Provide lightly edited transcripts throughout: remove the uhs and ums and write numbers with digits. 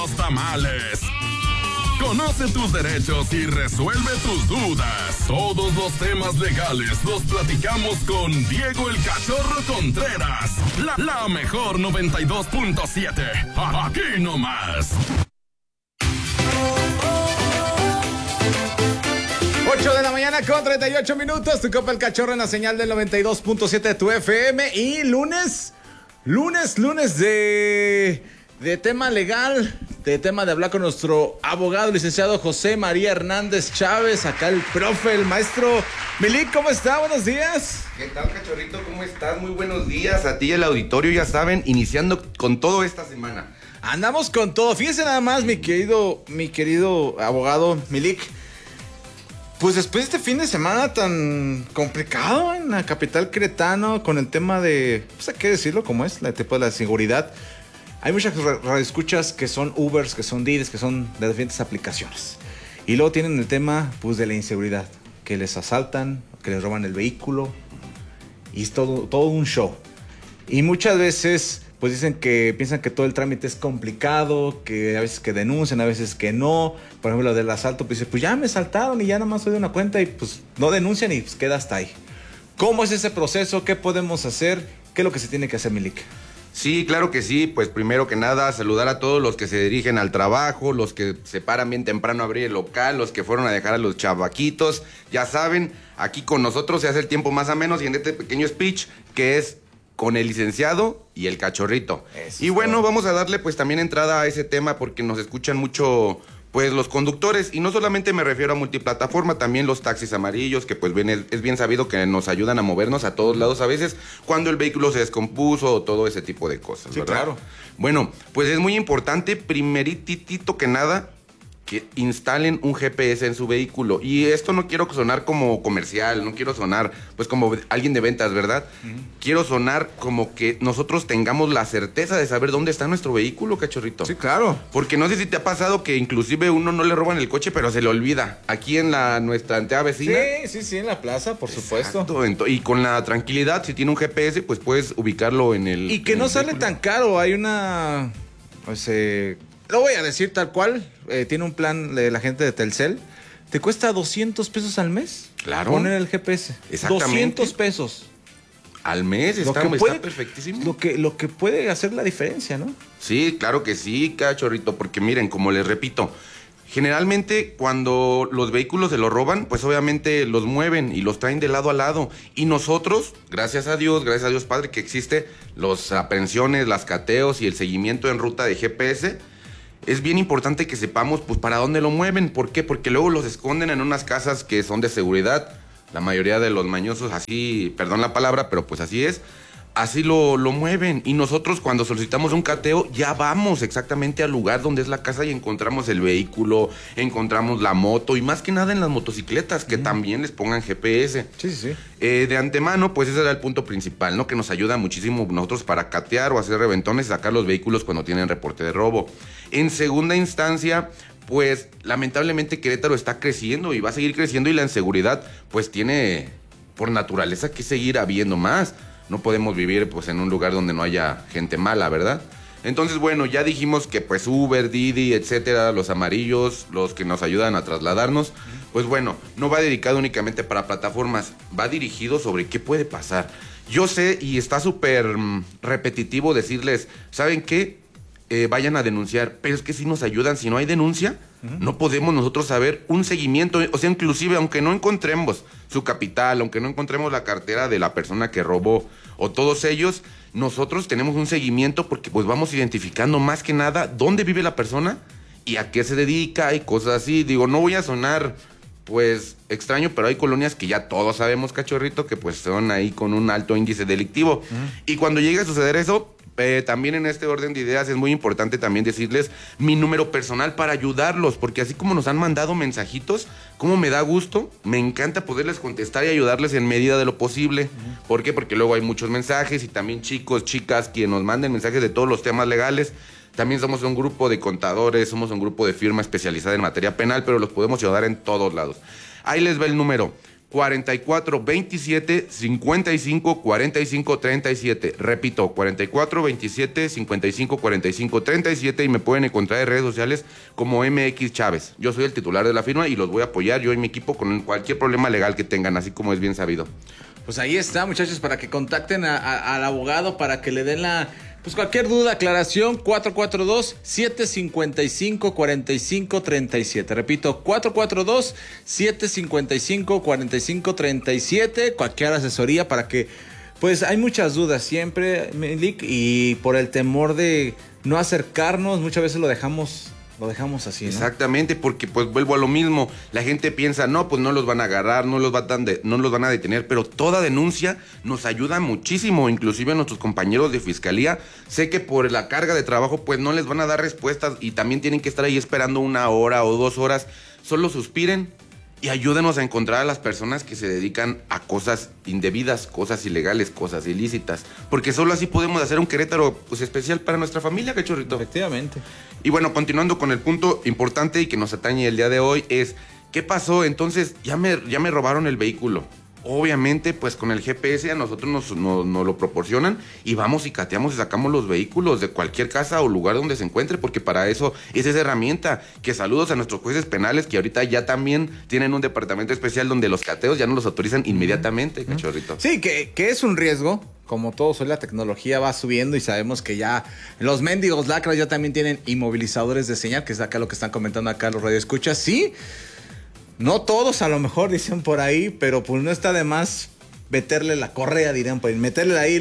Los tamales. Conoce tus derechos y resuelve tus dudas. Todos los temas legales los platicamos con Diego el Cachorro Contreras. La mejor 92.7. Aquí nomás. 8 de la mañana con 38 minutos. Tu copa el Cachorro en la señal del 92.7 de tu FM. Y lunes de tema legal, de tema de hablar con nuestro abogado, licenciado José María Hernández Chávez, acá el profe, el maestro. Milik, ¿cómo está? Buenos días. ¿Qué tal, Cachorrito? ¿Cómo estás? Muy buenos días a ti y el auditorio, ya saben, iniciando con todo esta semana. Andamos con todo. Fíjese nada más, mi querido abogado Milik. Pues después de este fin de semana tan complicado en la capital queretano, con el tema de, pues hay que decirlo como es, el tipo de la seguridad. Hay muchas radioescuchas que son Ubers, que son Didis, que son de diferentes aplicaciones. Y luego tienen el tema, pues, de la inseguridad. Que les asaltan, que les roban el vehículo. Y es todo un show. Y muchas veces, pues, piensan que todo el trámite es complicado, que a veces que denuncian, a veces que no. Por ejemplo, lo del asalto, pues, dicen, pues, ya me asaltaron y ya nada más doy una cuenta y, pues, no denuncian y, pues, queda hasta ahí. ¿Cómo es ese proceso? ¿Qué podemos hacer? ¿Qué es lo que se tiene que hacer, Milik? Sí, claro que sí. Pues primero que nada, saludar a todos los que se dirigen al trabajo, los que se paran bien temprano a abrir el local, los que fueron a dejar a los chavaquitos. Ya saben, aquí con nosotros se hace el tiempo más o menos y en este pequeño speech que es con el licenciado y el Cachorrito. Eso y bueno, vamos a darle pues también entrada a ese tema porque nos escuchan mucho pues los conductores, y no solamente me refiero a multiplataforma, también los taxis amarillos, que pues es bien sabido que nos ayudan a movernos a todos lados a veces cuando el vehículo se descompuso o todo ese tipo de cosas, sí, ¿verdad? Claro. Bueno, pues es muy importante, primeritito que nada, que instalen un GPS en su vehículo. Y esto no quiero sonar como comercial, no quiero sonar pues como alguien de ventas, ¿verdad? Quiero sonar como que nosotros tengamos la certeza de saber dónde está nuestro vehículo, Cachorrito. Sí, claro. Porque no sé si te ha pasado que inclusive uno no le roban el coche, pero se le olvida. Aquí en nuestra antea vecina. Sí, en la plaza, por supuesto. Y con la tranquilidad, si tiene un GPS, pues puedes ubicarlo en el... Y que no sale tan caro. Hay una... Pues, lo voy a decir tal cual. Tiene un plan de la gente de Telcel. Te cuesta 200 pesos al mes. Claro. Poner el GPS. Exactamente. 200 pesos. Al mes, está perfectísimo. Lo que puede hacer la diferencia, ¿no? Sí, claro que sí, Cachorrito, porque miren, como les repito, generalmente cuando los vehículos se los roban, pues obviamente los mueven y los traen de lado a lado. Y nosotros, gracias a Dios Padre, que existe las aprehensiones, las cateos y el seguimiento en ruta de GPS. Es bien importante que sepamos pues para dónde lo mueven. ¿Por qué? Porque luego los esconden en unas casas que son de seguridad. La mayoría de los mañosos así, perdón la palabra, pero pues así es. Así lo mueven. Y nosotros cuando solicitamos un cateo ya vamos exactamente al lugar donde es la casa y encontramos el vehículo, encontramos la moto y más que nada en las motocicletas que también les pongan GPS. Sí. De antemano, pues ese era el punto principal, ¿no? Que nos ayuda muchísimo nosotros para catear o hacer reventones y sacar los vehículos cuando tienen reporte de robo. En segunda instancia, pues lamentablemente Querétaro está creciendo y va a seguir creciendo y la inseguridad pues tiene por naturaleza que seguir habiendo más. No podemos vivir pues en un lugar donde no haya gente mala, ¿verdad? Entonces, bueno, ya dijimos que pues Uber, Didi, etcétera, los amarillos, los que nos ayudan a trasladarnos, pues bueno, no va dedicado únicamente para plataformas, va dirigido sobre qué puede pasar. Yo sé y está súper repetitivo decirles, ¿saben qué? Vayan a denunciar, pero es que si nos ayudan, si no hay denuncia, no podemos nosotros saber un seguimiento, o sea, inclusive aunque no encontremos su capital, aunque no encontremos la cartera de la persona que robó, o todos ellos, nosotros tenemos un seguimiento porque pues vamos identificando más que nada dónde vive la persona y a qué se dedica y cosas así. Digo, no voy a sonar pues extraño, pero hay colonias que ya todos sabemos, Cachorrito, que pues son ahí con un alto índice delictivo. Y cuando llegue a suceder eso, también en este orden de ideas es muy importante también decirles mi número personal para ayudarlos, porque así como nos han mandado mensajitos, como me da gusto, me encanta poderles contestar y ayudarles en medida de lo posible. ¿Por qué? Porque luego hay muchos mensajes y también chicos, chicas, quienes nos manden mensajes de todos los temas legales. También somos un grupo de contadores, somos un grupo de firma especializada en materia penal, pero los podemos ayudar en todos lados. Ahí les va el número: 44 27 55 45 37. Repito, 44 27 55 45 37 y me pueden encontrar en redes sociales como MX Chávez. Yo soy el titular de la firma y los voy a apoyar, yo y mi equipo, con cualquier problema legal que tengan, así como es bien sabido. Pues ahí está, muchachos, para que contacten al abogado, para que le den pues cualquier duda, aclaración, 442-755-4537. Repito, 442-755-4537. Cualquier asesoría para que, pues hay muchas dudas siempre, Milik, y por el temor de no acercarnos, muchas veces lo dejamos así, ¿no? Exactamente, porque pues vuelvo a lo mismo. La gente piensa, no, pues no los van a agarrar, no los van a detener, pero toda denuncia nos ayuda muchísimo, inclusive a nuestros compañeros de fiscalía. Sé que por la carga de trabajo pues no les van a dar respuestas y también tienen que estar ahí esperando 1 hora o 2 horas. Solo suspiren y ayúdenos a encontrar a las personas que se dedican a cosas indebidas, cosas ilegales, cosas ilícitas. Porque solo así podemos hacer un Querétaro pues especial para nuestra familia, Cachorrito. Efectivamente. Y bueno, continuando con el punto importante y que nos atañe el día de hoy es, ¿qué pasó? Entonces, ya me robaron el vehículo. Obviamente, pues con el GPS a nosotros nos lo proporcionan y vamos y cateamos y sacamos los vehículos de cualquier casa o lugar donde se encuentre, porque para eso es esa herramienta. Que saludos a nuestros jueces penales que ahorita ya también tienen un departamento especial donde los cateos ya no los autorizan inmediatamente, Cachorrito. Sí, que es un riesgo. Como todos, hoy la tecnología va subiendo y sabemos que ya los mendigos lacras ya también tienen inmovilizadores de señal, que es acá lo que están comentando acá los radioescuchas. Sí, no todos a lo mejor dicen por ahí, pero pues no está de más meterle la correa, dirían, pues meterle ahí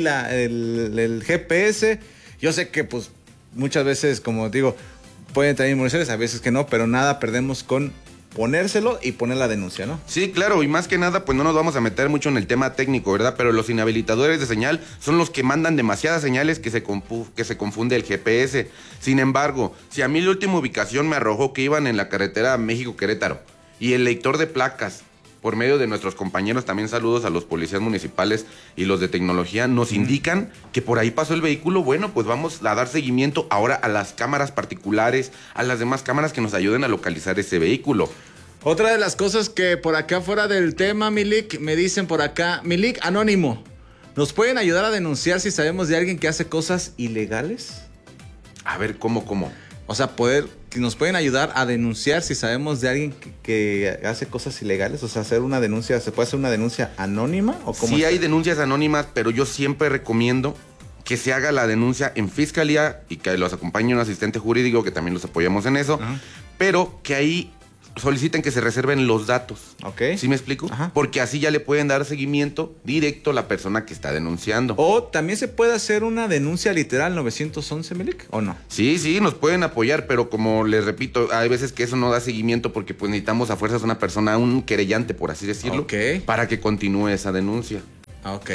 el GPS. Yo sé que pues muchas veces, como digo, pueden tener inmunizaciones, a veces que no, pero nada perdemos con ponérselo y poner la denuncia, ¿no? Sí, claro, y más que nada, pues no nos vamos a meter mucho en el tema técnico, ¿verdad? Pero los inhabilitadores de señal son los que mandan demasiadas señales que se confunde el GPS. Sin embargo, si a mí la última ubicación me arrojó que iban en la carretera México-Querétaro y el lector de placas, por medio de nuestros compañeros, también saludos a los policías municipales y los de tecnología, nos indican que por ahí pasó el vehículo, bueno, pues vamos a dar seguimiento ahora a las cámaras particulares, a las demás cámaras que nos ayuden a localizar ese vehículo. Otra de las cosas que por acá fuera del tema, Milik, me dicen por acá, Milik Anónimo, ¿nos pueden ayudar a denunciar si sabemos de alguien que hace cosas ilegales? A ver, ¿cómo? O sea, que nos pueden ayudar a denunciar si sabemos de alguien que hace cosas ilegales. O sea, ¿se puede hacer una denuncia anónima? ¿O cómo sí hay denuncias anónimas, pero yo siempre recomiendo que se haga la denuncia en fiscalía y que los acompañe un asistente jurídico, que también los apoyamos en eso, pero que ahí soliciten que se reserven los datos. Ok. ¿Sí me explico? Ajá. Porque así ya le pueden dar seguimiento directo a la persona que está denunciando. O también se puede hacer una denuncia literal 911, Milik, ¿o no? Sí, nos pueden apoyar, pero como les repito, hay veces que eso no da seguimiento porque pues necesitamos a fuerzas una persona, un querellante, por así decirlo, para que continúe esa denuncia. Ok.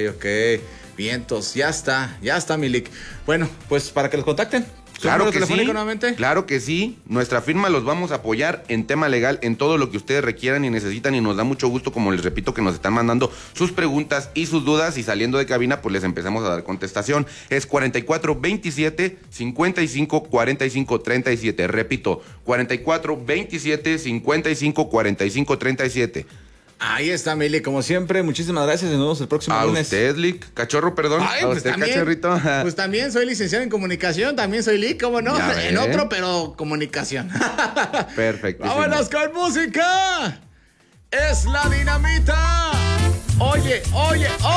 Vientos, ya está, Milik. Bueno, pues para que los contacten. Claro que sí, nuevamente? claro que sí. Nuestra firma los vamos a apoyar en tema legal, en todo lo que ustedes requieran y necesitan, y nos da mucho gusto, como les repito, que nos están mandando sus preguntas y sus dudas, y saliendo de cabina pues les empezamos a dar contestación. Es 44 27 55 45 37. Repito, 44 27 55 45 37. Ahí está, Mili, como siempre, muchísimas gracias. Nos vemos el próximo lunes. A usted, Lick. Cachorro, perdón. Ay, a pues usted, también, cachorrito. Pues también soy licenciado en comunicación, también soy Lick, ¿cómo no? En otro, pero comunicación. Perfecto. ¡Vámonos con música! ¡Es la dinamita! Oye.